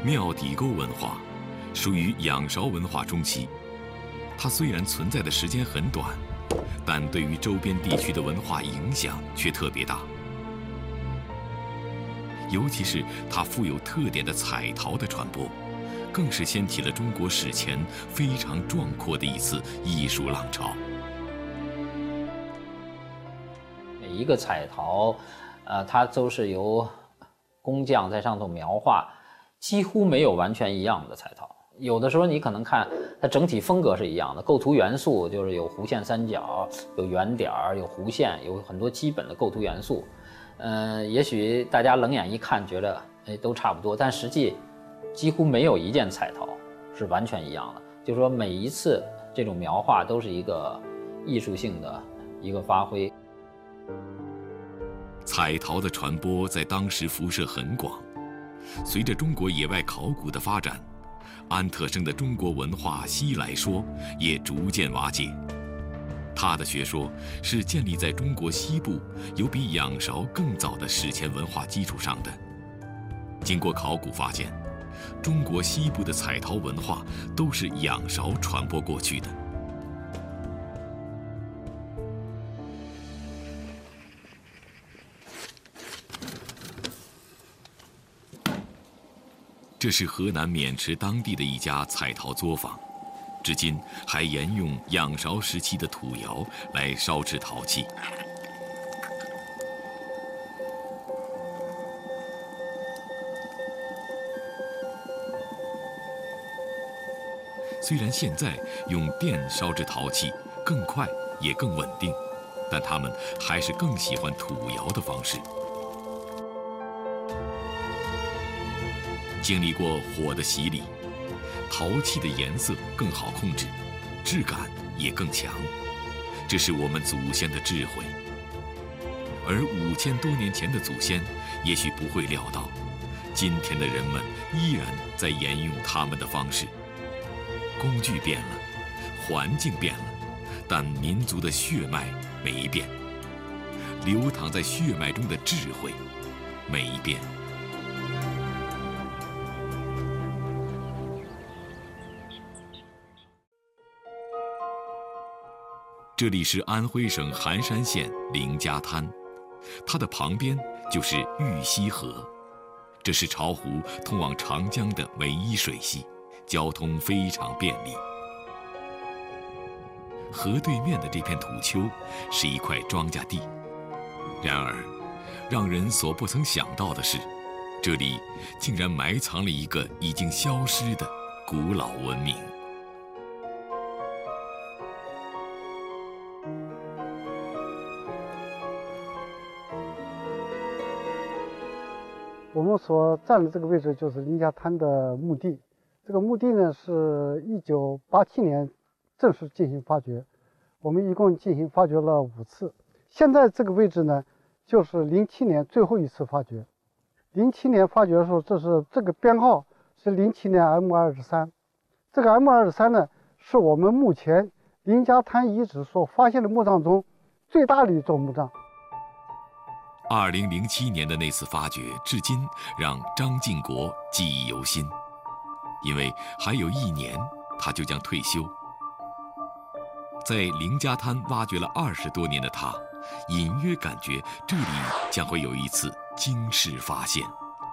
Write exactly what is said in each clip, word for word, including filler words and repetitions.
庙底沟文化属于仰韶文化中期，它虽然存在的时间很短，但对于周边地区的文化影响却特别大。尤其是它富有特点的彩陶的传播，更是掀起了中国史前非常壮阔的一次艺术浪潮。 每一个彩陶，呃，它都是由工匠在上头描画，几乎没有完全一样的彩陶。有的时候你可能看它整体风格是一样的，构图元素就是有弧线三角，有圆点儿，有弧线，有很多基本的构图元素。呃，也许大家冷眼一看觉得哎都差不多，但实际几乎没有一件彩陶是完全一样的。就是说每一次这种描画都是一个艺术性的一个发挥。 彩陶的传播在当时辐射很广，随着中国野外考古的发展，安特生的中国文化西来说也逐渐瓦解。他的学说是建立在中国西部有比仰韶更早的史前文化基础上的。经过考古发现，中国西部的彩陶文化都是仰韶传播过去的。这是河南渑池当地的一家彩陶作坊，至今还沿用仰韶时期的土窑来烧制陶器。虽然现在用电烧制陶器更快也更稳定，但他们还是更喜欢土窑的方式。经历过火的洗礼，陶器的颜色更好控制，质感也更强，这是我们祖先的智慧。而五千多年前的祖先也许不会料到，今天的人们依然在沿用他们的方式。工具变了，环境变了，但民族的血脉没变，流淌在血脉中的智慧没变。这里是安徽省含山县凌家滩，它的旁边就是玉溪河，这是巢湖通往长江的唯一水系，交通非常便利。河对面的这片土丘是一块庄稼地，然而，让人所不曾想到的是，这里竟然埋藏了一个已经消失的古老文明。 我们所站的这个位置就是凌家滩的墓地。这个墓地呢是一九八七年正式进行发掘，我们一共进行发掘了五次。现在这个位置呢，就是零七年最后一次发掘。零七年发掘的时候，这是这个编号是零七年 M 二十三。这个 M 二十三呢，是我们目前凌家滩遗址所发现的墓葬中最大的一座墓葬。 二零零七年的那次发掘，至今让张进国记忆犹新，因为还有一年他就将退休。在凌家滩挖掘了二十多年的他，隐约感觉这里将会有一次惊世发现。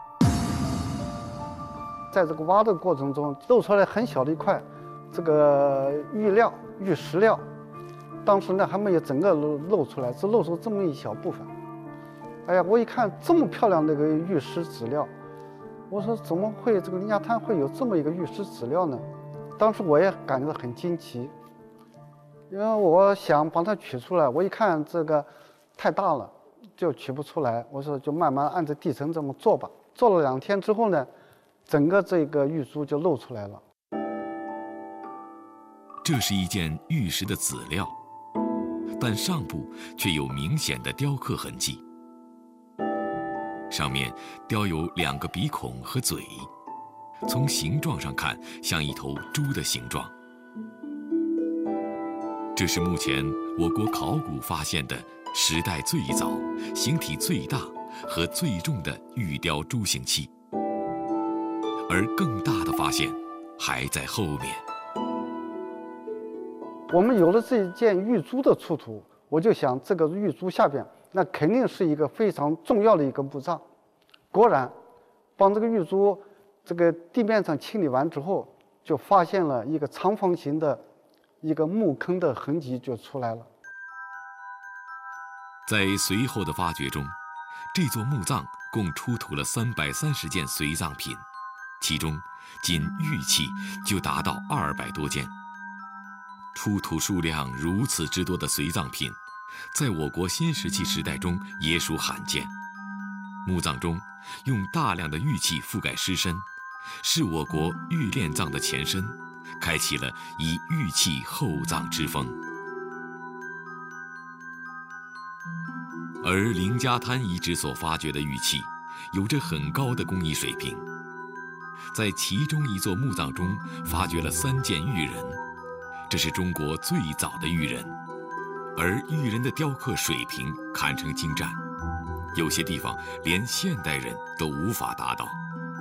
在这个挖的过程中，露出来很小的一块这个玉料、玉石料，当时呢还没有整个露露出来，只露出这么一小部分。哎呀，我一看这么漂亮的一个玉石籽料，我说怎么会这个凌家滩会有这么一个玉石籽料呢？当时我也感觉到很惊奇，因为我想把它取出来，我一看这个太大了，就取不出来。我说就慢慢按着地层这么做吧。做了两天之后呢，整个这个玉珠就露出来了。 这是一件玉石的籽料，但上部却有明显的雕刻痕迹。上面雕有两个鼻孔和嘴，从形状上看像一头猪的形状。这是目前我国考古发现的时代最早、形体最大和最重的玉雕猪形器。 而更大的发现还在后面。 我们有了这一件玉珠的出土，我就想这个玉珠下边那肯定是一个非常重要的一个墓葬。果然，帮这个玉珠这个地面上清理完之后，就发现了一个长方形的一个墓坑的痕迹就出来了。 在随后的发掘中，这座墓葬共出土了三百三十件随葬品，其中仅玉器就达到二百多件。出土数量如此之多的随葬品，在我国新石器时代中也属罕见。墓葬中用大量的玉器覆盖尸身，是我国玉殓葬的前身，开启了以玉器厚葬之风。而凌家滩遗址所发掘的玉器，有着很高的工艺水平。在其中一座墓葬中发掘了三件玉人，这是中国最早的玉人，而玉人的雕刻水平堪称精湛，有些地方连现代人都无法达到。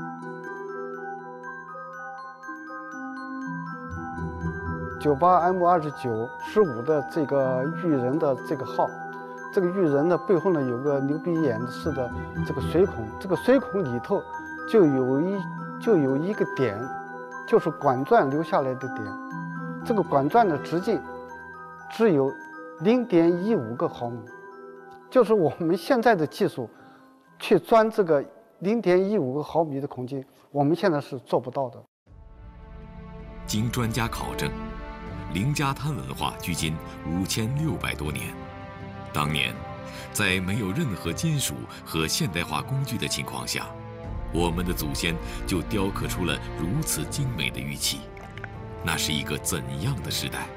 九八 M 二十九十五的这个玉人的这个号，这个玉人的背后呢有个牛鼻眼式的这个水孔，这个水孔里头就有一就有一个点，就是管钻留下来的点。这个管钻的直径只有零点一五个毫米，就是我们现在的技术去钻这个零点一五个毫米的孔径，我们现在是做不到的。 经专家考证，凌家滩文化距今五千六百多年。当年，在没有任何金属和现代化工具的情况下，我们的祖先就雕刻出了如此精美的玉器，那是一个怎样的时代？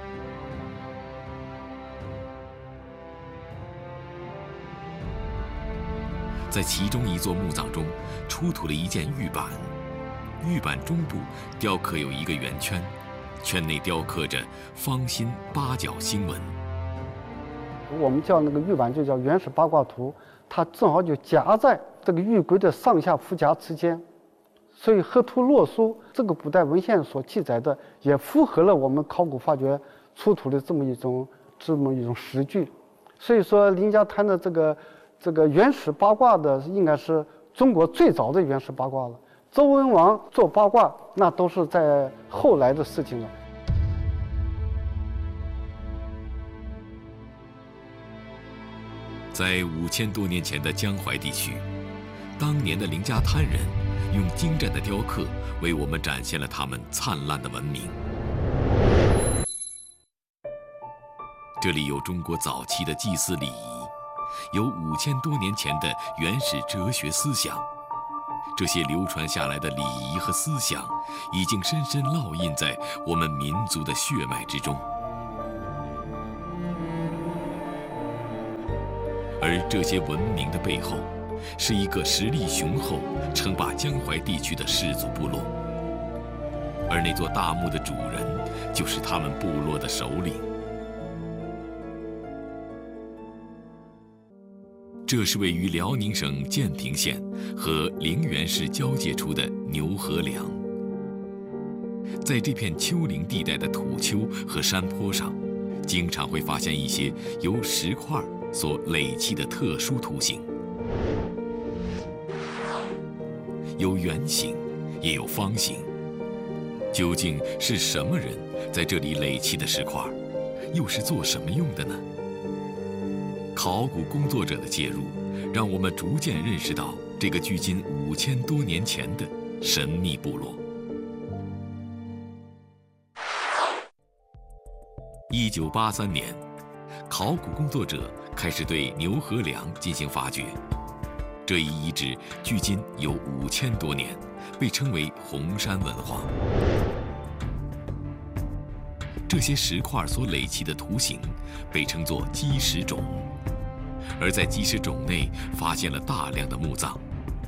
在其中一座墓葬中，出土了一件玉板，玉板中部雕刻有一个圆圈，圈内雕刻着方心八角星纹。 我们叫那个玉板就叫原始八卦图，它正好就夹在这个玉龟的上下腹夹之间，所以河图洛书这个古代文献所记载的也符合了我们考古发掘出土的这么一种这么一种实据。所以说凌家滩的这个这个原始八卦的应该是中国最早的原始八卦了。周文王做八卦那都是在后来的事情了。 在五千多年前的江淮地区，当年的凌家滩人用精湛的雕刻为我们展现了他们灿烂的文明。这里有中国早期的祭祀礼仪，有五千多年前的原始哲学思想。这些流传下来的礼仪和思想，已经深深烙印在我们民族的血脉之中。而这些文明的背后，是一个实力雄厚、称霸江淮地区的氏族部落，而那座大墓的主人，就是他们部落的首领。这是位于辽宁省建平县和陵园市交界处的牛河梁。在这片丘陵地带的土丘和山坡上，经常会发现一些由石块所垒砌的特殊图形，有圆形，也有方形。究竟是什么人在这里垒砌的石块，又是做什么用的呢？考古工作者的介入，让我们逐渐认识到这个距今五千多年前的神秘部落。一九八三年，考古工作者开始对牛河梁进行发掘。这一遗址距今有五千多年，被称为红山文化。这些石块所垒砌的图形被称作基石冢，而在基石冢内发现了大量的墓葬。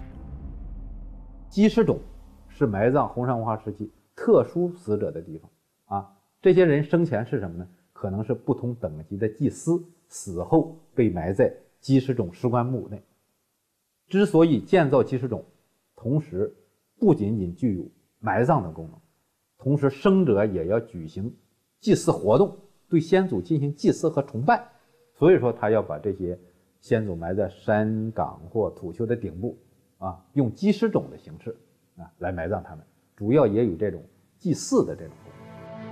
基石冢是埋葬红山文化时期特殊死者的地方啊。这些人生前是什么呢？可能是不同等级的祭司，死后被埋在基石冢石棺墓内。之所以建造基石冢，同时不仅仅具有埋葬的功能，同时生者也要举行祭祀活动，对先祖进行祭祀和崇拜。所以说他要把这些先祖埋在山岗或土丘的顶部啊，用祭尸冢的形式啊来埋葬他们，主要也有这种祭祀的这种功能。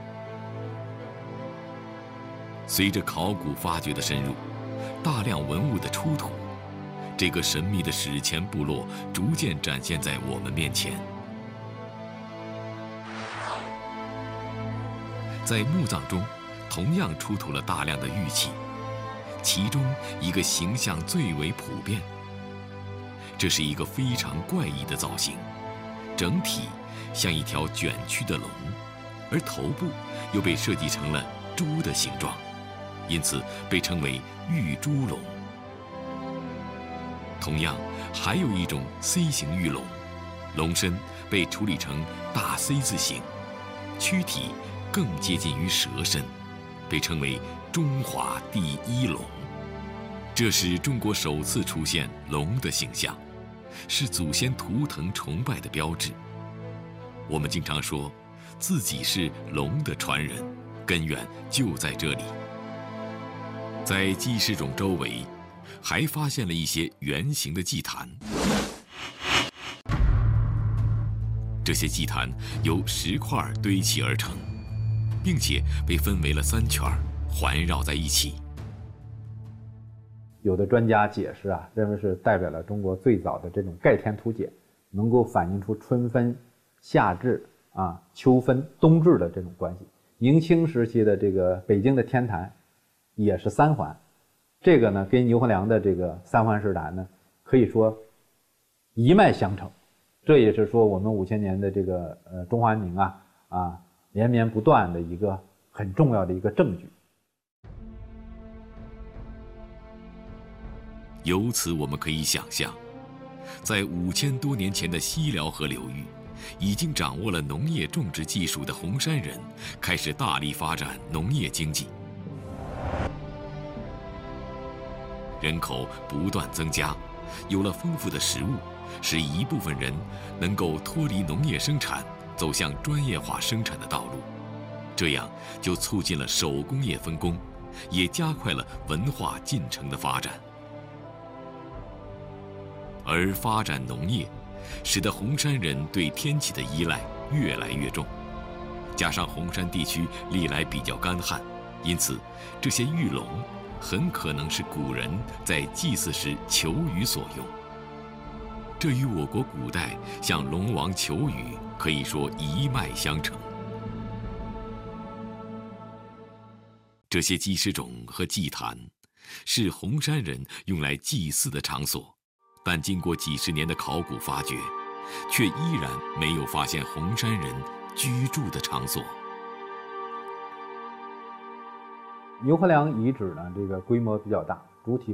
随着考古发掘的深入，大量文物的出土，这个神秘的史前部落逐渐展现在我们面前。在墓葬中，同样出土了大量的玉器，其中一个形象最为普遍。这是一个非常怪异的造型，整体像一条卷曲的龙，而头部又被设计成了猪的形状，因此被称为玉猪龙。同样，还有一种 C 型玉龙，龙身被处理成大 C 字形，躯体更接近于蛇身，被称为中华第一龙。这是中国首次出现龙的形象，是祖先图腾崇拜的标志。我们经常说自己是龙的传人，根源就在这里。在祭尸冢周围还发现了一些圆形的祭坛，这些祭坛由石块堆砌而成，并且被分为了三圈，环绕在一起。 有的专家解释啊，认为是代表了中国最早的这种盖天图解，能够反映出春分、夏至啊、秋分、冬至的这种关系。明清时期的这个北京的天坛也是三环，这个呢跟牛河梁的这个三环石坛呢，可以说一脉相承。这也是说我们五千年的这个呃中华文明啊啊连绵不断的一个很重要的一个证据。 由此我们可以想象，在五千多年前的西辽河流域，已经掌握了农业种植技术的红山人开始大力发展农业经济，人口不断增加，有了丰富的食物，使一部分人能够脱离农业生产，走向专业化生产的道路，这样就促进了手工业分工，也加快了文化进程的发展。而发展农业，使得红山人对天气的依赖越来越重，加上红山地区历来比较干旱，因此这些玉龙很可能是古人在祭祀时求雨所用。这与我国古代向龙王求雨可以说一脉相承。这些祭尸冢和祭坛是红山人用来祭祀的场所，但经过几十年的考古发掘，却依然没有发现红山人居住的场所。 牛河梁遗址呢，这个规模比较大，主体